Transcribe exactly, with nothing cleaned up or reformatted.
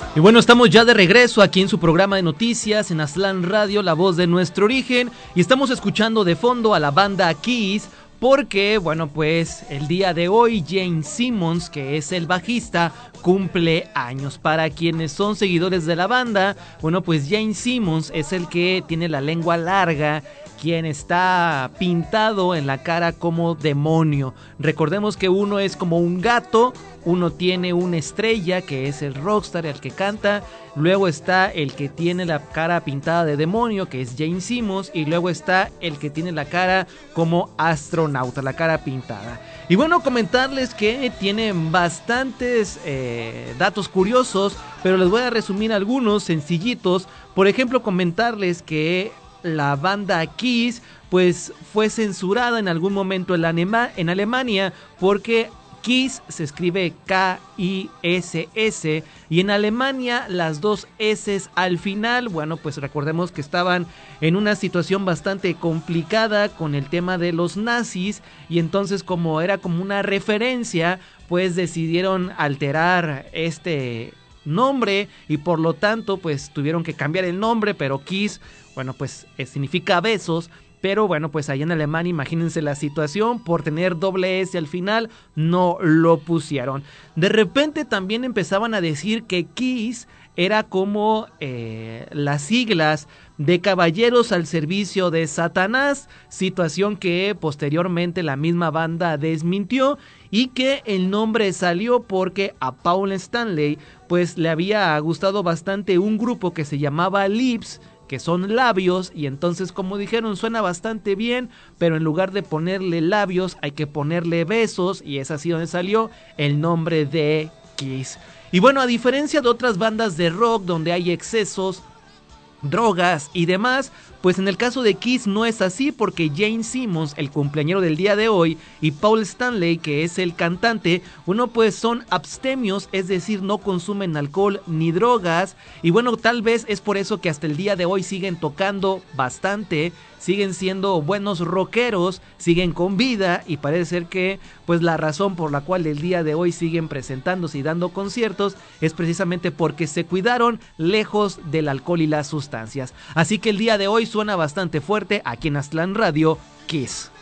Y bueno, estamos ya de regreso aquí en su programa de noticias en Aztlán Radio, la voz de nuestro origen, y estamos escuchando de fondo a la banda Kiss, porque, bueno, pues el día de hoy Gene Simmons, que es el bajista, cumple años. Para quienes son seguidores de la banda, bueno, pues Gene Simmons es el que tiene la lengua larga, quien está pintado en la cara como demonio. Recordemos que uno es como un gato, uno tiene una estrella que es el rockstar, el que canta, luego está el que tiene la cara pintada de demonio, que es Gene Simmons, y luego está el que tiene la cara como astronauta, la cara pintada. Y bueno, comentarles que tienen bastantes eh, datos curiosos, pero les voy a resumir algunos sencillitos. Por ejemplo, comentarles que la banda Kiss pues fue censurada en algún momento en, la Anema- en Alemania porque Kiss se escribe K I S S y en Alemania las dos S al final, bueno, pues recordemos que estaban en una situación bastante complicada con el tema de los nazis, y entonces como era como una referencia, pues decidieron alterar este nombre y por lo tanto pues tuvieron que cambiar el nombre, pero Kiss, bueno, pues eh, significa besos. Pero bueno, pues allá en Alemania, imagínense la situación, por tener doble S al final, no lo pusieron. De repente también empezaban a decir que Kiss era como eh, las siglas de Caballeros al Servicio de Satanás, situación que posteriormente la misma banda desmintió, y que el nombre salió porque a Paul Stanley pues le había gustado bastante un grupo que se llamaba Lips, que son labios, y entonces como dijeron suena bastante bien, pero en lugar de ponerle labios hay que ponerle besos, y es así donde salió el nombre de Kiss. Y bueno, a diferencia de otras bandas de rock donde hay excesos, drogas y demás, pues en el caso de Kiss no es así, porque Gene Simmons, el cumpleañero del día de hoy, y Paul Stanley, que es el cantante, bueno, pues son abstemios, es decir, no consumen alcohol ni drogas, y bueno, tal vez es por eso que hasta el día de hoy siguen tocando bastante, siguen siendo buenos rockeros, siguen con vida, y parece ser que pues la razón por la cual el día de hoy siguen presentándose y dando conciertos es precisamente porque se cuidaron lejos del alcohol y las sustancias. Así que el día de hoy suena bastante fuerte aquí en Aztlán Radio, Kiss.